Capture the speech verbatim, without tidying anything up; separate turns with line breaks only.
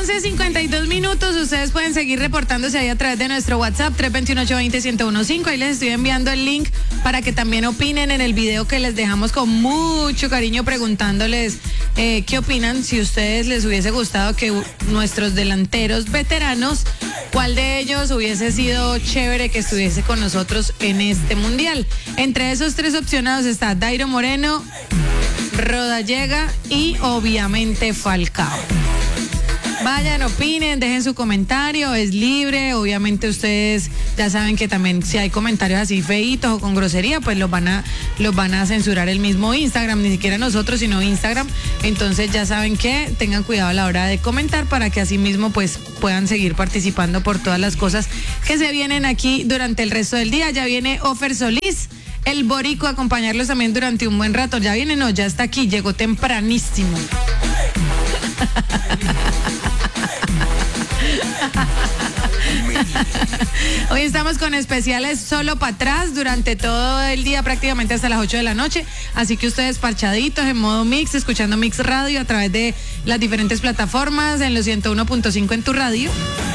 once cincuenta y dos minutos. Ustedes pueden seguir reportándose ahí a través de nuestro WhatsApp tres dos uno, ocho dos cero, uno cero uno cinco. Ahí les estoy enviando el link para que también opinen en el video que les dejamos con mucho cariño preguntándoles eh, qué opinan, si a ustedes les hubiese gustado que nuestros delanteros veteranos, cuál de ellos hubiese sido chévere que estuviese con nosotros en este mundial. Entre esos tres opcionados está Dairo Moreno, Rodallega y obviamente Falcao. Vayan, opinen, dejen su comentario, es libre. Obviamente ustedes ya saben que también si hay comentarios así feitos o con grosería, pues los van a los van a censurar el mismo Instagram, ni siquiera nosotros, sino Instagram. Entonces ya saben que tengan cuidado a la hora de comentar para que así mismo pues puedan seguir participando por todas las cosas que se vienen aquí durante el resto del día. Ya viene Ofer Solís, el Borico, a acompañarlos también durante un buen rato. Ya viene, no, ya está aquí, llegó tempranísimo. Hoy estamos con especiales solo para atrás durante todo el día, prácticamente hasta las ocho de la noche. Así que ustedes parchaditos en modo mix, escuchando Mix Radio a través de las diferentes plataformas, en los ciento uno punto cinco en tu radio.